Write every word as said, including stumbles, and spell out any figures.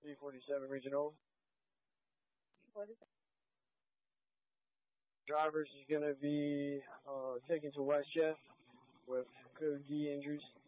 three forty-seven Regional. What is it? Drivers is going to be uh, taken to WestJet with good knee injuries.